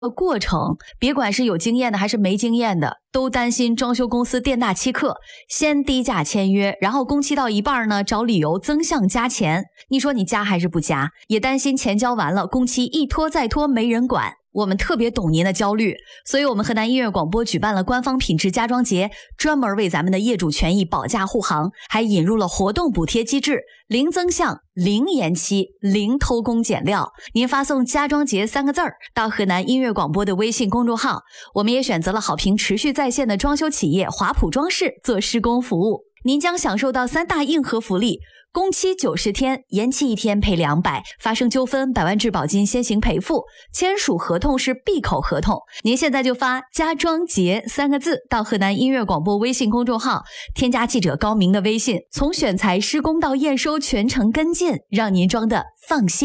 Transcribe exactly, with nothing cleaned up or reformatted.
过程，别管是有经验的还是没经验的，都担心装修公司店大欺客，先低价签约，然后工期到一半呢，找理由增项加钱。你说你加还是不加？也担心钱交完了，工期一拖再拖没人管。我们特别懂您的焦虑，所以我们河南音乐广播举办了官方品质家装节，专门为咱们的业主权益保驾护航，还引入了活动补贴机制，零增项、零延期、零偷工减料。您发送家装节三个字儿到河南音乐广播的微信公众号，我们也选择了好评持续在线的装修企业华普装饰做施工服务，您将享受到三大硬核福利。工期九十天，延期一天赔两百，发生纠纷百万质保金先行赔付，签署合同是闭口合同。您现在就发家装节三个字到河南音乐广播微信公众号，添加记者高明的微信，从选材施工到验收全程跟进，让您装的放心。